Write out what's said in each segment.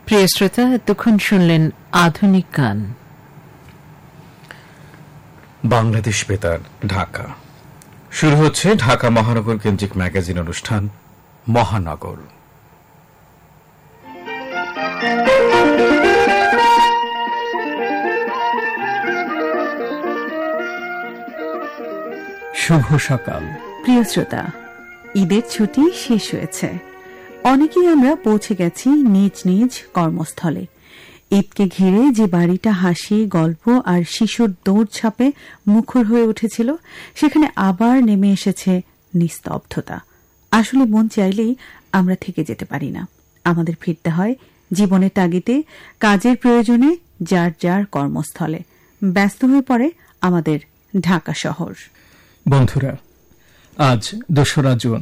প্রিয় শ্রোতা, এতক্ষণ শুনলেন আধুনিক গান। বাংলাদেশ বেতার, ঢাকা। শুরু হচ্ছে ঢাকা মহানগর কেন্দ্রিক ম্যাগাজিন অনুষ্ঠান মহানগর। শুভ সকাল প্রিয় শ্রোতা, ঈদের ছুটি শেষ হয়েছে। অনেকেই আমরা পৌঁছে গেছি নিজ নিজ কর্মস্থলে। ঈদকে ঘিরে যে বাড়িটা হাসি, গল্প আর শিশুর দৌড়ঝাঁপে মুখর হয়ে উঠেছিল, সেখানে আবার নেমে এসেছে নিস্তব্ধতা। আসলে মন চাইলেই আমরা থেকে যেতে পারি না। আমাদের ফিরতে হয় জীবনের তাগিদে, কাজের প্রয়োজনে যার যার কর্মস্থলে। ব্যস্ত হয়ে পড়ে আমাদের ঢাকা শহর। বন্ধুরা, আজ ২রা জুন।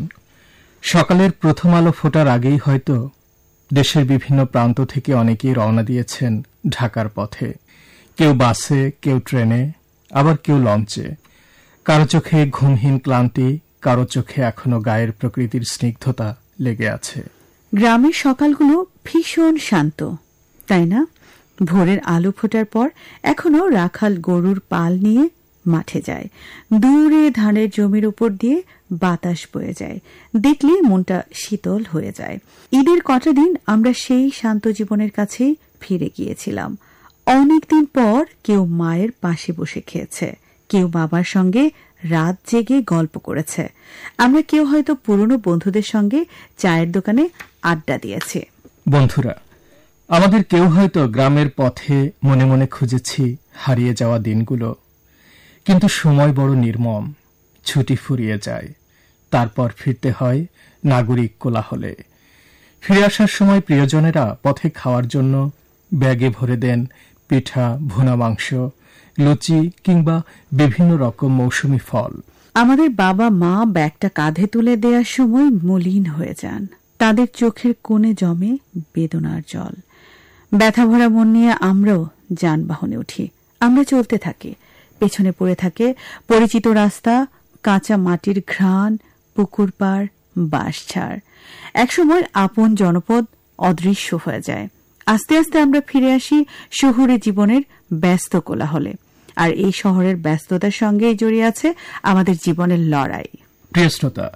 সকালের প্রথম আলো ফোটার আগেই হয়তো দেশের বিভিন্ন প্রান্ত থেকে অনেকেই রওনা দিয়েছেন ঢাকার পথে। কেউ বাসে, কেউ ট্রেনে, আবার কেউ লঞ্চে। কারো চোখে ঘুমহীন ক্লান্তি, কারো চোখে এখনো গায়ের প্রকৃতির স্নিগ্ধতা লেগে আছে। গ্রামের সকালগুলো ভীষণ শান্ত, তাই না? ভোরের আলো ফোটার পর এখনো রাখাল গরুর পাল নিয়ে মাঠে যায়। দূরে ধানের জমির উপর দিয়ে বাতাস বয়ে যায়, দেখলে মনটা শীতল হয়ে যায়। ঈদের কটা দিন আমরা সেই শান্ত জীবনের কাছেই ফিরে গিয়েছিলাম। অনেকদিন পর কেউ মায়ের পাশে বসে খেয়েছে, কেউ বাবার সঙ্গে রাত জেগে গল্প করেছে। আমরা কেউ হয়তো পুরনো বন্ধুদের সঙ্গে চায়ের দোকানে আড্ডা দিয়েছে। বন্ধুরা, আমাদের কেউ হয়তো গ্রামের পথে মনে মনে খুঁজেছি হারিয়ে যাওয়া দিনগুলো। কিন্তু সময় বড় নির্মম, ছুটি ফুরিয়ে যায়, তারপর ফিরতে হয় নাগরিক কোলাহলে। ফিরে আসার সময় প্রিয়জনেরা পথে খাওয়ার জন্য ব্যাগে ভরে দেন পিঠা, ভুনা মাংস, লুচি কিংবা বিভিন্ন রকম মৌসুমি ফল। আমাদের বাবা মা ব্যাগটা কাঁধে তুলে দেওয়ার সময় মলিন হয়ে যান। তাদের চোখের কোণে জমে বেদনার জল। ব্যথা ভরা মন নিয়ে আমরাও যানবাহনে উঠি। আমরা চলতে থাকি। পেছনে পড়ে থাকে পরিচিত রাস্তা, কাঁচা মাটির ঘ্রাণ, পুকুর পাড়, বাঁশঝাড়। একসময় আপন জনপদ অদৃশ্য হয়ে যায়। আস্তে আস্তে আমরা ফিরে আসি শহুরে জীবনের ব্যস্ত কোলাহলে। আর এই শহরের ব্যস্ততার সঙ্গেই জড়িয়ে আছে আমাদের জীবনের লড়াই। প্রিয় শ্রোতা,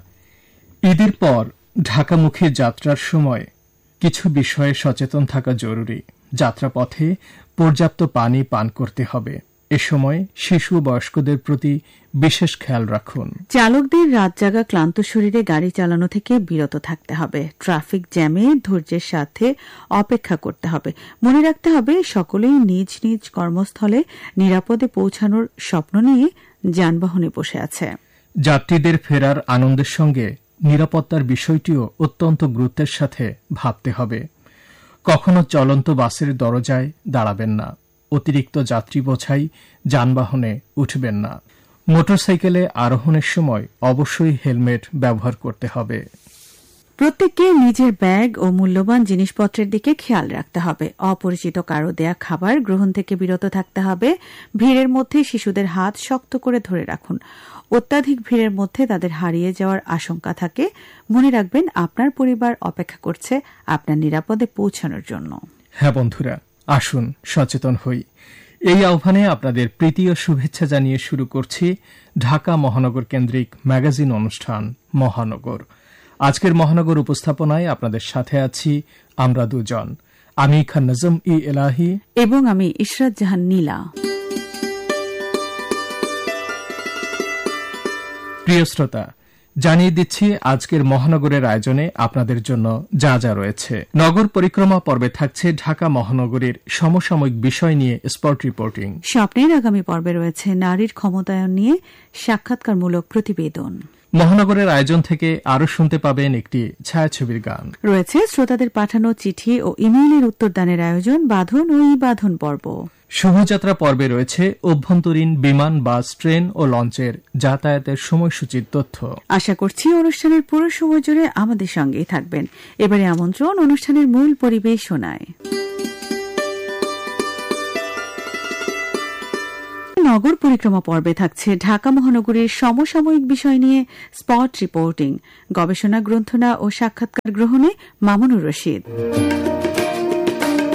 ঈদের পর ঢাকামুখী যাত্রার সময় কিছু বিষয়ে সচেতন থাকা জরুরি। যাত্রাপথে পর্যাপ্ত পানি পান করতে হবে। এ সময় শিশু ও বয়স্কদের প্রতি বিশেষ খেয়াল রাখুন। চালকদের রাত জাগা ক্লান্ত শরীরে গাড়ি চালানো থেকে বিরত থাকতে হবে। ট্রাফিক জ্যামে ধৈর্যের সাথে অপেক্ষা করতে হবে। মনে রাখতে হবে সকলেই নিজ নিজ কর্মস্থলে নিরাপদে পৌঁছানোর স্বপ্ন নিয়ে যানবাহনে বসে আছে। যাত্রীদের ফেরার আনন্দের সঙ্গে নিরাপত্তার বিষয়টিও অত্যন্ত গুরুত্বের সাথে ভাবতে হবে। কখনো চলন্ত বাসের দরজায় দাঁড়াবেন না। অতিরিক্ত যাত্রী বোঝাই যানবাহনে উঠবেন না। মোটরসাইকেলে আরোহণের সময় অবশ্যই হেলমেট ব্যবহার করতে হবে। প্রত্যেককে নিজের ব্যাগ ও মূল্যবান জিনিসপত্রের দিকে খেয়াল রাখতে হবে। অপরিচিত কারো দেয়া খাবার গ্রহণ থেকে বিরত থাকতে হবে। ভিড়ের মধ্যে শিশুদের হাত শক্ত করে ধরে রাখুন। অত্যাধিক ভিড়ের মধ্যে তাদের হারিয়ে যাওয়ার আশঙ্কা থাকে। মনে রাখবেন, আপনার পরিবার অপেক্ষা করছে আপনার নিরাপদে পৌঁছানোর জন্য। হ্যাঁ বন্ধুরা, আসুন সচেতন হই। এই আহ্বানে আপনাদের প্রীতি ও শুভেচ্ছা জানিয়ে শুরু করছি ঢাকা মহানগর কেন্দ্রিক ম্যাগাজিন অনুষ্ঠান মহানগর। আজকের মহানগর উপস্থাপনায় আপনাদের সাথে আছি আমরা দুজন, আমি খান নজম ই এলাহি এবং আমি ইশরাত জাহান নীলা। প্রিয় শ্রোতা, জানিয়ে দিচ্ছি আজকের মহানগরের আয়োজনে আপনাদের জন্য যা যা রয়েছে। নগর পরিক্রমা পর্বে থাকছে ঢাকা মহানগরীর সমসাময়িক বিষয় নিয়ে স্পট রিপোর্টিং। স্বপ্নের আগামী পর্বে রয়েছে নারীর ক্ষমতায়ন নিয়ে সাক্ষাৎকারমূলক প্রতিবেদন। মহানগরের আয়োজন থেকে আরও শুনতে পাবেন একটি ছায়াছবির গান। রয়েছে শ্রোতাদের পাঠানো চিঠি ও ইমেইলের উত্তরদানের আয়োজন, বাঁধন ও বাঁধন পর্ব। শুভযাত্রা পর্বে রয়েছে অভ্যন্তরীণ বিমান, বাস, ট্রেন ও লঞ্চের যাতায়াতের সময়সূচির তথ্য। আশা করছি অনুষ্ঠানের পুরো সময় জুড়ে আমাদের সঙ্গেই থাকবেন। এবারে আমন্ত্রণ অনুষ্ঠানের মূল পরিবেশনায়। নগর পরিক্রমা পর্বে থাকছে ঢাকা মহানগরীর সমসাময়িক বিষয় নিয়ে স্পট রিপোর্টিং, গবেষণা, গ্রন্থনা ও সাক্ষাৎকার গ্রহণে মামুনুর রশিদ।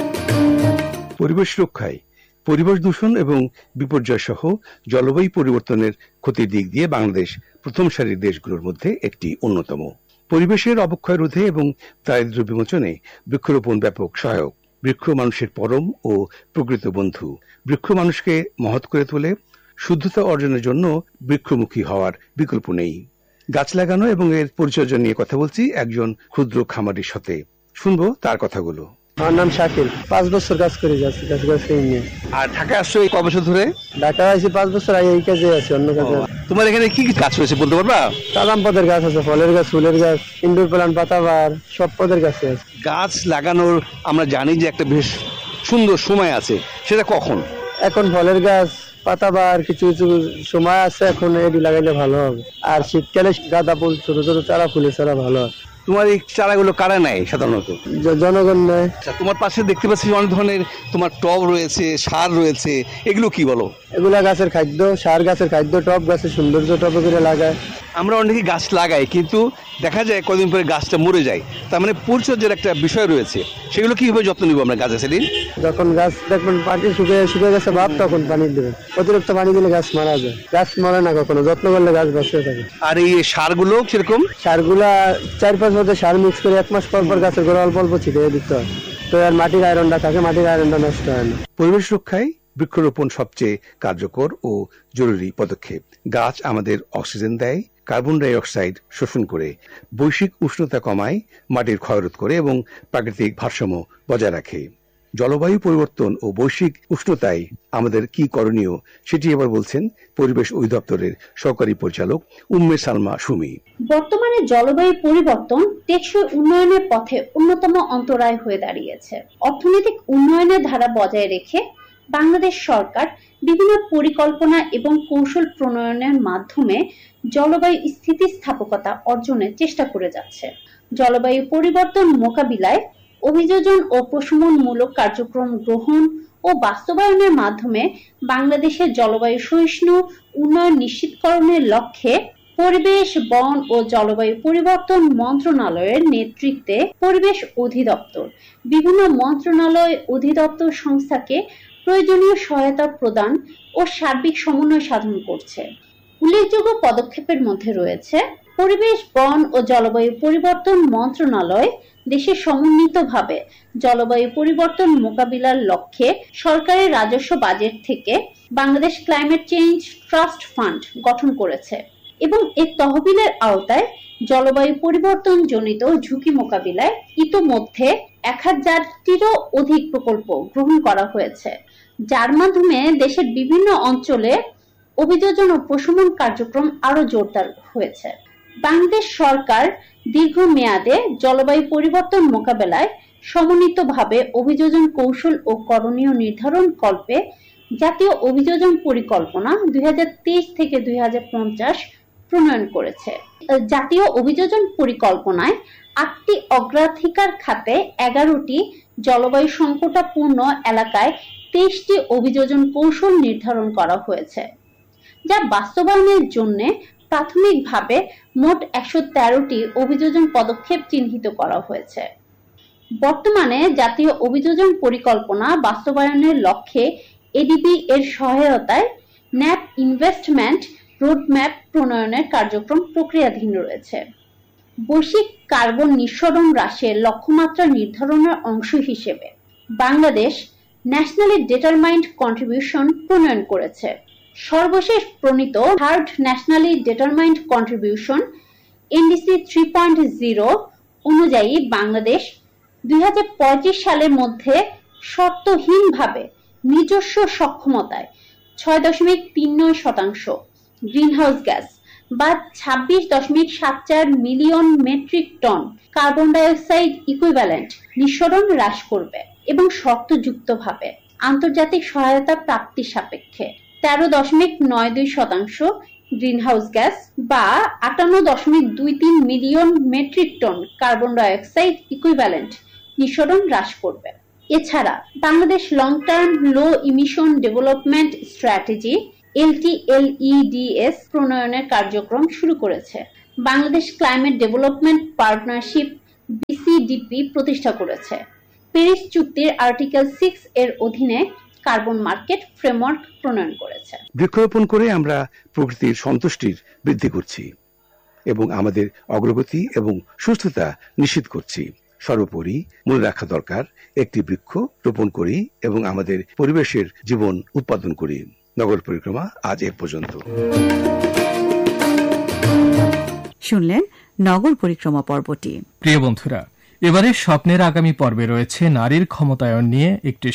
পরিবেশ রক্ষায় পরিবেশ দূষণ এবং বিপর্যয় সহ জলবায়ু পরিবর্তনের ক্ষতির দিক দিয়ে বাংলাদেশ প্রথম সারির দেশগুলোর মধ্যে একটি অন্যতম। পরিবেশের অবক্ষয় রোধে এবং দারিদ্র্য বিমোচনে বৃক্ষরোপণ ব্যাপক সহায়ক। বৃক্ষ মানুষের পরম ও প্রকৃত বন্ধু। বৃক্ষ মানুষকে মহৎ করে তোলে। শুদ্ধতা অর্জনের জন্য বৃক্ষমুখী হওয়ার বিকল্প নেই। গাছ লাগানো এবং এর পরিচর্যা নিয়ে কথা বলছি একজন ক্ষুদ্র খামারির সাথে। শুনবো তার কথাগুলো। আমার নাম শাকিল, 5 বছর কাজ করে যাচ্ছি গাছ নিয়ে। আর ঢাকা আসছো এই ক বছর ধরে? ঢাকা আছি 5 বছর আগে, এই কাজে আছি, অন্য কাজে। তোমার এখানে কি কি গাছ রয়েছে বলতে পারবা? সাধারণ পদের গাছ আছে, ফলের গাছ, ফুলের গাছ, ইনডোর প্ল্যান্ট, পাতাবাহার, সব পদের গাছ আছে। গাছ লাগানোর আমরা জানি যে একটা বেশ সুন্দর সময় আছে, সেটা কখন? এখন ফলের গাছ, পাতাবাহার কিছু কিছু সময় আছে, এখন এটি লাগাইলে ভালো হবে। আর শীতকালে গাঁদা ফুল, ছোট ছোট চারা, ফুলের চারা ভালো হয়। তোমার এই চারাগুলো কারা নেয় সাধারণত? জনগণ নেয়। তোমার পাশে দেখতে পাচ্ছি অনেক ধরনের তোমার টব রয়েছে, সার রয়েছে, এগুলো কি বলো? এগুলা গাছের খাদ্য, সার গাছের খাদ্য, টব গাছের সৌন্দর্য, টবে করে লাগায়। আমরা অনেকে গাছ লাগাই, কিন্তু দেখা যায় কদিন পরে গাছটা মরে যায়। তার মানে পরিচর্যার একটা বিষয় রয়েছে, সেগুলো কিভাবে যত্ন নিব আমরা গাছ সেদিন? যখন গাছ দেখবেন পানি শুকিয়ে গেছে ভাব, তখন পানি দেবেন। অতিরিক্ত পানি দিলে গাছ মারা যায়। গাছ মরে না কখনো, যত্ন করলে গাছ বাঁচতে থাকে। আর এই সারগুলো কিরকম? সারগুলা 4-5 বছর সার মিক্স করে 1 মাস পর পর গাছের গোড়া অল্প অল্প ছিটিয়ে দিতে হয়, তো আর মাটির আয়রনটা থাকে, মাটির আয়রনটা নষ্ট হয় না। পরিবেশ রক্ষায় বৃক্ষরোপণ সবচেয়ে কার্যকর ও জরুরি পদক্ষেপ। গাছ আমাদের অক্সিজেন দেয়, কার্বন ডাই অক্সাইড শোষণ করে, বৈশ্বিক উষ্ণতা কমায়, মাটির ক্ষয়রোধ করে এবং প্রাকৃতিক ভারসাম্য বজায় রাখে। জলবায়ু পরিবর্তন ও বৈশ্বিক উষ্ণতায় আমাদের কি করণীয় সেটি এবার বলছেন পরিবেশ অধিদপ্তরের সহকারী পরিচালক উম্মে সালমা সুমি। বর্তমানে জলবায়ু পরিবর্তন টেকসই উন্নয়নের পথে অন্যতম অন্তরায় হয়ে দাঁড়িয়েছে। অর্থনৈতিক উন্নয়নের ধারা বজায় রেখে বাংলাদেশ সরকার বিভিন্ন পরিকল্পনা এবং কৌশল প্রণয়নের মাধ্যমে জলবায়ু স্থিতিস্থাপকতা অর্জনের চেষ্টা করে যাচ্ছে। জলবায়ু পরিবর্তন মোকাবিলায় অভিযোজন ও প্রশমনমূলক কার্যক্রম গ্রহণ ও বাস্তবায়নের মাধ্যমে বাংলাদেশের জলবায়ু সহিষ্ণু উন্নয়ন নিশ্চিতকরণের লক্ষ্যে পরিবেশ, বন ও জলবায়ু পরিবর্তন মন্ত্রণালয়ের নেতৃত্বে পরিবেশ অধিদপ্তর বিভিন্ন মন্ত্রণালয়, অধিদপ্তর সংস্থাকে প্রয়োজনীয় সহায়তা প্রদান ও সার্বিক সমন্বয় সাধন করছে। উল্লেখযোগ্য পদক্ষেপের মধ্যে রয়েছে পরিবেশ, বন ও জলবায়ু পরিবর্তন মন্ত্রণালয় দেশে সমন্বিতভাবে জলবায়ু পরিবর্তন মোকাবিলার লক্ষ্যে সরকারের রাজস্ব বাজেট থেকে Bangladesh climate change trust fund গঠন করেছে এবং এর তহবিলের আওতায় জলবায়ু পরিবর্তন জনিত ঝুঁকি মোকাবিলায় ইতোমধ্যে 1000টিরও অধিক প্রকল্প গ্রহণ করা হয়েছে, যার মাধ্যমে দেশের বিভিন্ন অঞ্চলে অভিযোজন ও প্রশমন কার্যক্রম আরো জোরদার হয়েছে। বাংলাদেশ সরকার দীর্ঘমেয়াদে জলবায়ু পরিবর্তন মোকাবেলায় সমন্বিতভাবে অভিযোজন কৌশল ও করণীয় নির্ধারণ কল্পে জাতীয় অভিযোজন পরিকল্পনা 2023 থেকে 2050 প্রণয়ন করেছে। জাতীয় অভিযোজন পরিকল্পনায় 8টি অগ্রাধিকার খাতে 11টি জলবায়ু সংকটাপূর্ণ এলাকায় 23টি অভিযোজন কৌশল নির্ধারণ করা হয়েছে, যা বাস্তবায়নের জন্য প্রাথমিকভাবে মোট 113টি অভিযোজন পদক্ষেপ চিহ্নিত করা হয়েছে। বর্তমানে জাতীয় অভিযোজন পরিকল্পনা বাস্তবায়নের লক্ষ্যে এডিবি এর সহায়তায় ন্যাপ ইনভেস্টমেন্ট রোডম্যাপ প্রণয়নের কার্যক্রম প্রক্রিয়াধীন রয়েছে। বৈশ্বিক কার্বন নিঃসরণ হ্রাসের লক্ষ্যমাত্রা নির্ধারণের অংশ হিসেবে বাংলাদেশ ন্যাশনালি ডিটারমাইন্ড কন্ট্রিবিউশন প্রণয়ন করেছে। সর্বশেষ প্রণীত third nationally determined contribution NDC 3.0 অনুযায়ী বাংলাদেশ 2025 সালের মধ্যে শর্তহীনভাবে নিজস্ব সক্ষমতায় 6.39% গ্রিনহাউস গ্যাস বা 26.74 million metric ton carbon die oxide equivalent নিঃসরণ হ্রাস করবে এবং শর্তযুক্তভাবে আন্তর্জাতিক সহায়তা প্রাপ্তি সাপেক্ষে 13.92% গ্রিনহাউস গ্যাস বা 58.23 million metric ton carbon die oxide equivalent নিঃসরণ হ্রাস করবে। এছাড়া বাংলাদেশ লং টার্ম লো ইমিশন ডেভেলপমেন্ট স্ট্র্যাটেজি LTLEDS প্রণয়নের কার্যক্রম শুরু করেছে। Bangladesh climate development partnership BCDP প্রতিষ্ঠা করেছে। প্যারিস চুক্তির আর্টিকেল 6 এর অধীনে কার্বন মার্কেট ফ্রেমওয়ার্ক প্রণয়ন করেছে। বৃক্ষরোপণ করে আমরা প্রকৃতির সন্তুষ্টির বৃদ্ধি করছি এবং আমাদের অগ্রগতি এবং সুস্থতা নিশ্চিত করছি। সর্বোপরি মনে রাখা দরকার, একটি বৃক্ষ রোপণ করি এবং আমাদের পরিবেশের জীবন উৎপাদন করি। নগর পরিক্রমা আজ এ পর্যন্ত। শুনলেন নগর পরিক্রমা পর্বটি। প্রিয় বন্ধুরা, এবারে স্বপ্নের আগামী পর্বে রয়েছে নারীর ক্ষমতায়ন নিয়ে একটি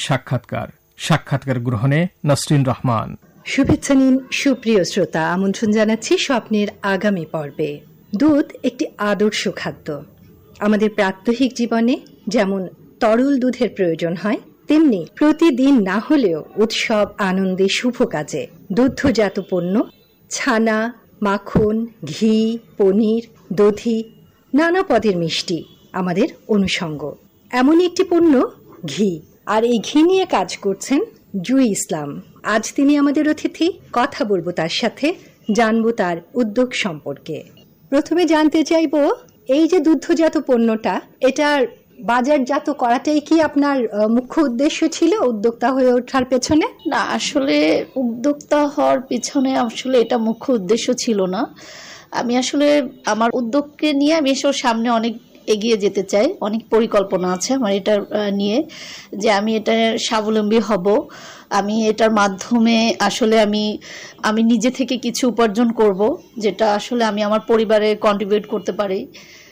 সাক্ষাৎকার গ্রহণে নসরিন রহমান। শুভেচ্ছা নিন সুপ্রিয় শ্রোতা, আমন্ত্রণ জানাচ্ছি স্বপ্নের আগামী পর্বে। দুধ একটি আদর্শ খাদ্য। আমাদের প্রাত্যহিক জীবনে যেমন তরল দুধের প্রয়োজন হয়, তেমনি প্রতিদিন না হলেও উৎসব, আনন্দে, শুভ কাজে দুগ্ধজাত পণ্য, ছানা, মাখন, ঘি, পনির, দধি, নানা পদের মিষ্টি আমাদের অনুষঙ্গ। এমনই একটি পণ্য ঘি। আর এই ঘি নিয়ে কাজ করছেন জুই ইসলাম। আজ তিনি আমাদের অতিথি। কথা বলবো তার সাথে, জানবো তার উদ্যোগ সম্পর্কে। প্রথমে জানতে চাইবো, এই যে দুগ্ধজাত পণ্যটা, এটার বাজারজাত করাটাই কি আপনার মুখ্য উদ্দেশ্য ছিল উদ্যোক্তা হয়ে ওঠার পেছনে? না, আসলে উদ্যোক্তা হওয়ার পিছনে আসলে এটা মুখ্য উদ্দেশ্য ছিল না। আমি আসলে আমার উদ্যোগকে নিয়ে আমি এসব সামনে অনেক এগিয়ে যেতে চাই। অনেক পরিকল্পনা আছে আমার এটা নিয়ে, যে আমি এটা স্বাবলম্বী হব। আমি এটার মাধ্যমে আসলে আমি নিজে থেকে কিছু উপার্জন করব, যেটা আসলে আমি আমার পরিবারে কন্ট্রিবিউট করতে পারি,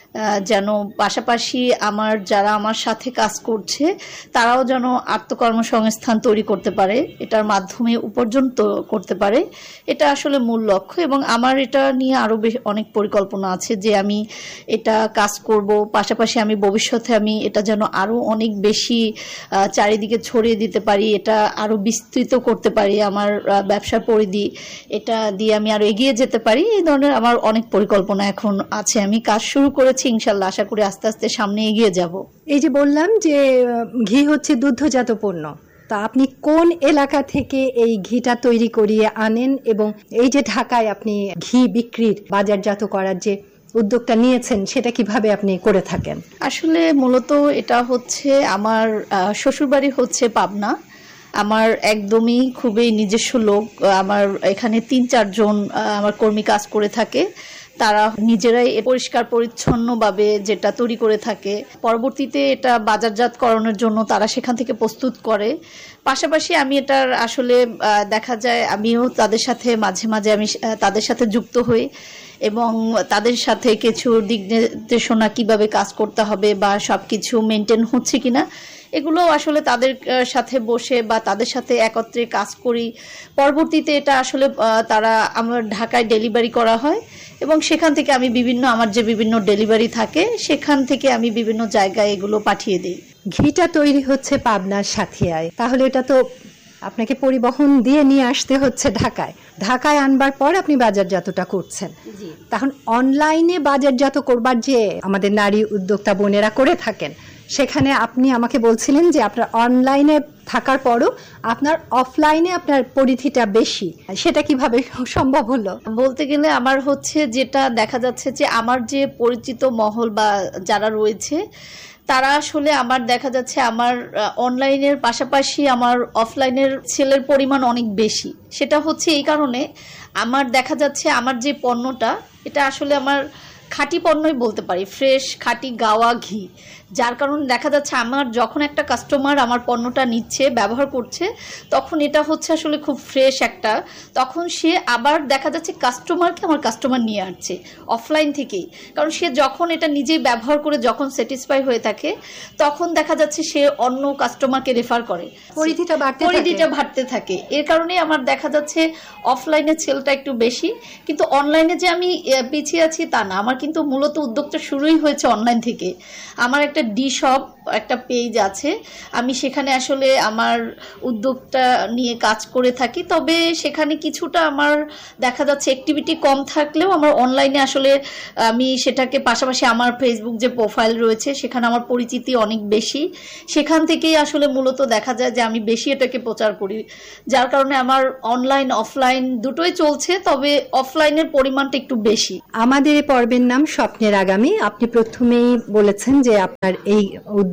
যেন পাশাপাশি যারা আমার সাথে কাজ করছে তারাও যেন আত্মকর্মসংস্থান তৈরি করতে পারে, এটার মাধ্যমে উপার্জন করতে পারে। এটা আসলে মূল লক্ষ্য। এবং আমার এটা নিয়ে আরও অনেক পরিকল্পনা আছে যে আমি এটা কাজ করব। পাশাপাশি আমি ভবিষ্যতে এটা যেন আরও অনেক বেশি চারিদিকে ছড়িয়ে দিতে পারি, এটা আরও বিস্তৃত করতে পারি, আমার ব্যবসার পরিধি এটা দিয়ে আমি আরও এগিয়ে যেতে পারি। এই ধরনের আমার অনেক পরিকল্পনা এখন আছে। আমি কাজ শুরু করেছি, ইনশাল্লাহ আশা করি আস্তে আস্তে সামনে এগিয়ে যাব। এই যে বললাম যে ঘি হচ্ছে দুগ্ধজাত পণ্য, তা আপনি কোন এলাকা থেকে এই ঘিটা তৈরি করিয়ে আনেন, এবং এই যে ঢাকায় আপনি ঘি বিক্রির বাজারজাত করার যে উদ্যোগটা নিয়েছেন সেটা কিভাবে আপনি করে থাকেন? আসলে মূলত এটা হচ্ছে আমার শ্বশুরবাড়ি হচ্ছে পাবনা। আমার একদমই খুবই নিজস্ব লোক। আমার এখানে 3-4 জন আমার কর্মী কাজ করে থাকে। তারা নিজেরাই পরিষ্কার পরিচ্ছন্নভাবে যেটা তৈরি করে থাকে, পরবর্তীতে এটা বাজারজাতকরণের জন্য তারা সেখান থেকে প্রস্তুত করে। পাশাপাশি আমি এটার আসলে দেখা যায় আমিও তাদের সাথে মাঝে মাঝে আমি তাদের সাথে যুক্ত হই এবং তাদের সাথে কিছু দিক নির্দেশনা কিভাবে কাজ করতে হবে বা সবকিছু মেনটেন হচ্ছে কিনা এগুলো আসলে তাদের সাথে বসে বা তাদের সাথে একত্রে কাজ করি। পরবর্তীতে এটা আসলে তারা আমার ঢাকায় ডেলিভারি করা হয় এবং সেখান থেকে আমি আমার যে বিভিন্ন ডেলিভারি থাকে সেখান থেকে আমি বিভিন্ন জায়গায় এগুলো পাঠিয়ে দিই। ঘিটা তৈরি হচ্ছে পাবনার সাথিয়ায়, তাহলে এটা তো আপনাকে পরিবহন দিয়ে নিয়ে আসতে হচ্ছে ঢাকায় আনবার পর আপনি বাজারজাতটা করছেন। তখন অনলাইনে বাজারজাত করবার যে আমাদের নারী উদ্যোক্তা বোনেরা করে থাকেন, সেখানে আপনি আমাকে বলছিলেন যে আপনার অনলাইনে থাকার পরও আপনার অফলাইনে আপনার পরিধিটা বেশি, সেটা কিভাবে সম্ভব হলো? বলতে গেলে আমার হচ্ছে যেটা দেখা যাচ্ছে যে আমার যে পরিচিত মহল বা যারা রয়েছে তারা আসলে আমার দেখা যাচ্ছে আমার অনলাইনের পাশাপাশি আমার অফলাইনের সেলের পরিমাণ অনেক বেশি। সেটা হচ্ছে এই কারণে আমার দেখা যাচ্ছে আমার যে পণ্যটা এটা আসলে আমার খাঁটি পণ্যই বলতে পারি, ফ্রেশ খাঁটি গাওয়া ঘি, যার কারণে দেখা যাচ্ছে আমার যখন একটা কাস্টমার আমার পণ্যটা নিচ্ছে ব্যবহার করছে তখন এটা হচ্ছে আসলে খুব ফ্রেশ একটা, তখন সে আবার দেখা যাচ্ছে আমার কাস্টমার নিয়ে আসছে অফলাইন থেকেই, কারণ সে যখন এটা নিজেই ব্যবহার করে যখন স্যাটিসফাই হয়ে থাকে তখন দেখা যাচ্ছে সে অন্য কাস্টমারকে রেফার করে, পরিধিটা বাড়তে থাকে। এর কারণে আমার দেখা যাচ্ছে অফলাইনে সেলটা একটু বেশি, কিন্তু অনলাইনে যে আমি পিছিয়ে আছি তা না। আমার কিন্তু মূলত উদ্যোগটা শুরুই হয়েছে অনলাইন থেকে। আমার একটা ডি-শপ একটা পেজ আছে, আমি সেখানে আসলে আমার উদ্যোগটা নিয়ে কাজ করে থাকি। তবে সেখানে কিছুটা আমার দেখা যাচ্ছে অ্যাক্টিভিটি কম থাকলেও আমার অনলাইনে আসলে আমি সেটাকে পাশাপাশি আমার ফেসবুক যে প্রোফাইল রয়েছে সেখানে আমার পরিচিতি অনেক বেশি, সেখান থেকেই আসলে মূলত দেখা যায় যে আমি বেশি এটাকে প্রচার করি, যার কারণে আমার অনলাইন অফলাইন দুটোই চলছে, তবে অফলাইনের পরিমাণটা একটু বেশি। আমাদের এই পর্বের নাম স্বপ্নের আগামী। আপনি প্রথমেই বলেছেন যে আপনার এই উদ্যোগ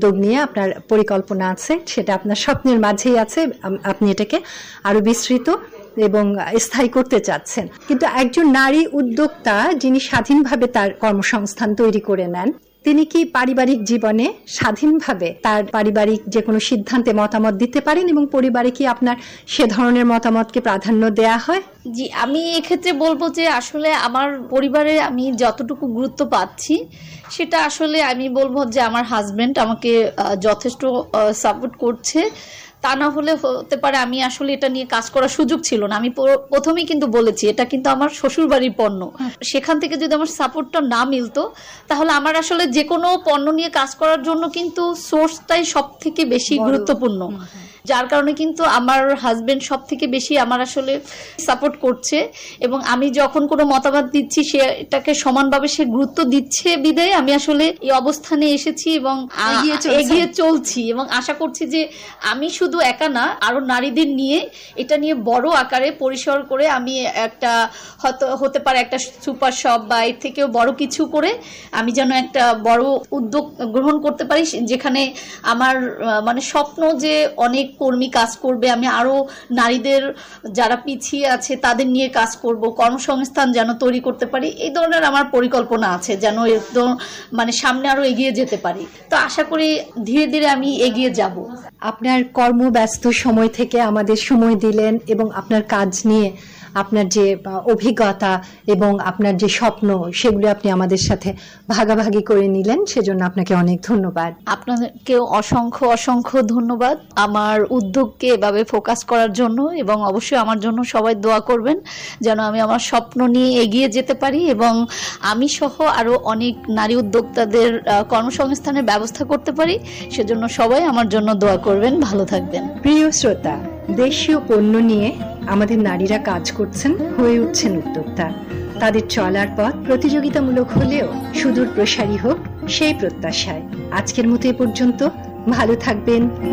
উদ্যোগ নিয়ে আপনার পরিকল্পনা আছে, সেটা আপনার স্বপ্নের মাঝেই আছে, আপনি এটাকে আরো বিস্তৃত এবং স্থায়ী করতে চাচ্ছেন। কিন্তু একজন নারী উদ্যোক্তা যিনি স্বাধীনভাবে তার কর্মসংস্থান তৈরি করে নেন, তিনি কি পারিবারিক জীবনে স্বাধীনভাবে তার পারিবারিক যে কোনো সিদ্ধান্তে মতামত দিতে পারেন এবং পরিবারে কি আপনার সে ধরনের মতামতকে প্রাধান্য দেয়া হয়? জি, আমি এক্ষেত্রে বলবো যে আসলে আমার পরিবারে আমি যতটুকু গুরুত্ব পাচ্ছি সেটা আসলে আমি বলবো যে আমার হাজবেন্ড আমাকে যথেষ্ট সাপোর্ট করছে। তা না হলে হতে পারে আমি আসলে এটা নিয়ে কাজ করার সুযোগ ছিল না। আমি প্রথমেই কিন্তু বলেছি এটা কিন্তু আমার শ্বশুর বাড়ির পণ্য, সেখান থেকে যদি আমার সাপোর্টটা না মিলতো তাহলে আমার আসলে যে কোনো পণ্য নিয়ে কাজ করার জন্য কিন্তু সোর্সটাই সব থেকে বেশি গুরুত্বপূর্ণ, যার কারণে কিন্তু আমার হাজবেন্ড সব থেকে বেশি আমার আসলে সাপোর্ট করছে এবং আমি যখন কোনো মতামত দিচ্ছি সেটাকে সমানভাবে সে গুরুত্ব দিচ্ছে বিধায় আমি আসলে এই অবস্থানে এসেছি এবং এগিয়ে চলছি এবং আশা করছি যে আমি শুধু একা না, আরো নারীদের নিয়ে এটা নিয়ে বড় আকারে পরিসর করে আমি একটা হতে পারে একটা সুপার শপ বা এর থেকেও বড় কিছু করে আমি যেন একটা বড় উদ্যোগ গ্রহণ করতে পারি, যেখানে আমার মানে স্বপ্ন যে অনেক কর্মী কাজ করবে, আমি আরো নারীদের যারা পিছিয়ে আছে তাদের নিয়ে কাজ করব, কর্মসংস্থান যেন তৈরি করতে পারি, এই ধরনের আমার পরিকল্পনা আছে যেন একদম মানে সামনে আরো এগিয়ে যেতে পারি। তো আশা করি ধীরে ধীরে আমি এগিয়ে যাব। আপনার কর্মব্যস্ত সময় থেকে আমাদের সময় দিলেন এবং আপনার কাজ নিয়ে আপনার যে অভিজ্ঞতা এবং আপনার যে স্বপ্ন সেগুলো আপনি আমাদের সাথে ভাগাভাগি করে নিলেন, সেজন্য আপনাকে অনেক ধন্যবাদ। আপনাদেরকেও অসংখ্য অসংখ্য ধন্যবাদ আমার উদ্যোগকে এভাবে ফোকাস করার জন্য, এবং অবশ্যই আমার জন্য সবাই দোয়া করবেন যেন আমি আমার স্বপ্ন নিয়ে এগিয়ে যেতে পারি এবং আমি সহ আরো অনেক নারী উদ্যোক্তাদের কর্মসংস্থানের ব্যবস্থা করতে পারি, সেজন্য সবাই আমার জন্য দোয়া করবেন। ভালো থাকবেন। প্রিয় শ্রোতা, দেশীয় পণ্য নিয়ে আমাদের নারীরা কাজ করছেন, হয়ে উঠছেন উদ্যোক্তা। তাদের চলার পথ প্রতিযোগিতামূলক হলেও সুদূর প্রসারী হোক সেই প্রত্যাশায় আজকের মতো এ পর্যন্ত। ভালো থাকবেন,